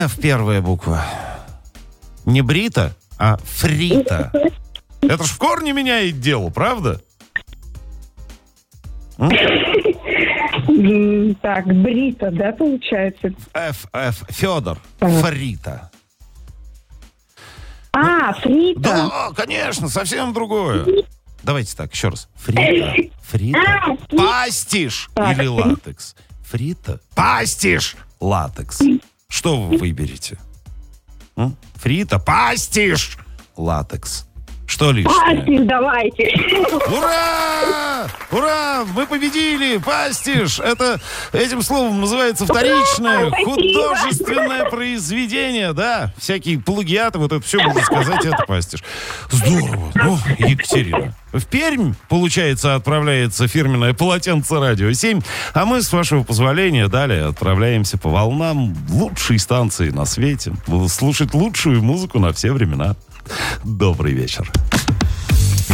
F первая буква. Не Брита, а Фрита. Это ж в корне меняет дело, правда? Так, Брита, да, получается? F, Федор. Фрита. Фрита. Да, конечно, совсем другое. Давайте так, еще раз. Фрита. Пастиш или латекс? Фрита. Пастиш. Латекс. Что вы выберете? Фрита. Пастиш. Латекс. Что лишнее? Пастиш, давайте. Ура! Ура! Мы победили! Пастиш! Этим словом называется вторичное художественное произведение, да? Всякие плагиаты, вот это все можно сказать, это пастиш. Здорово! Ну, Екатерина, в Пермь, получается, отправляется фирменное полотенце «Радио 7», а мы, с вашего позволения, далее отправляемся по волнам лучшей станции на свете. Слушать лучшую музыку на все времена. Добрый вечер.